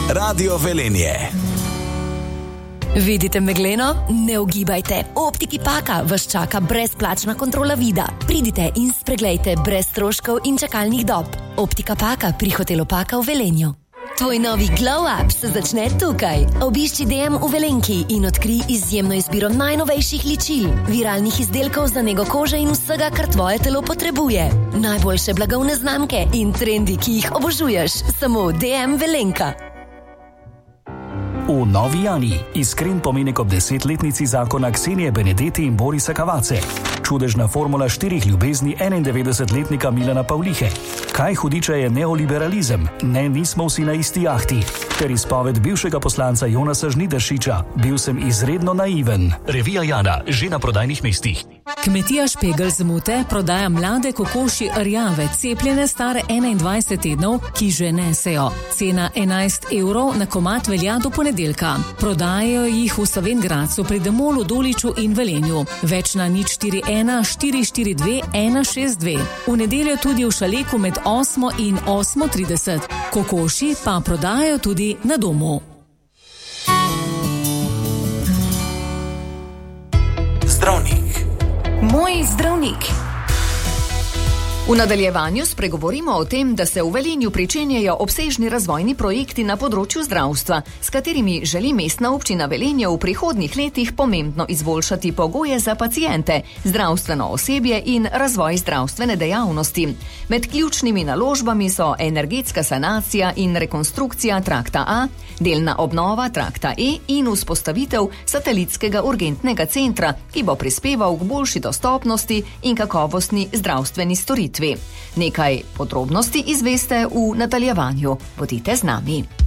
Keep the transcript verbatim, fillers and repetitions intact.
Radio Velenje. Vidite megleno? Ne ugibajte. V Optiki Paka vas čaka brezplačna kontrola vida. Pridite in spreglejte brez stroškov in čakalnih dob. Optika Paka pri hotelu Paka v Velenju. Tvoj novi glow up se začne tukaj. Obišči D M v Velenki in odkrij izjemno izbiro najnovejših ličil, viralnih izdelkov za nego kože in vsega, kar tvoje telo potrebuje. Najboljše blagovne znamke in trendi, ki jih obožuješ. Samo D M Velenka. V Novi Jani iskren pomenek ob desetletnici zakona Ksenije Benedetti in Borisa Kavace. Čudežna formula štirih ljubezni enaindevetdesetletnika Milana Pavlihe. Kaj hudiča je neoliberalizem? Ne, nismo vsi na isti jahti. Ter izpoved bivšega poslanca Jonasa Žnidaršiča. Bil sem izredno naiven. Revija Jana, že na prodajnih mestih. Kmetija Špegel z Mute prodaja mlade kokoši rjave, cepljene stare enaindvajset tednov, ki že nesejo. Cena enajst evrov na komad velja do ponedeljka. Prodajajo jih v Slovenj Gradcu pri Demolu, Doliču in Velenju. Več na nič štiri ena štiri štiri dve ena šest dve. V nedeljo tudi v Šaleku med osmo in osmo trideset. Kokoši pa prodajajo tudi na domu. Zdravnik. Moj zdravnik. V nadaljevanju spregovorimo o tem, da se v Velenju pričenjajo obsežni razvojni projekti na področju zdravstva, s katerimi želi mestna občina Velenje v prihodnjih letih pomembno izboljšati pogoje za paciente, zdravstveno osebje in razvoj zdravstvene dejavnosti. Med ključnimi naložbami so energetska sanacija in rekonstrukcija trakta A, delna obnova trakta E in vzpostavitev satelitskega urgentnega centra, ki bo prispeval k boljši dostopnosti in kakovostni zdravstveni storitvi. Nekaj podrobnosti izveste v nadaljevanju. Bodite z nami.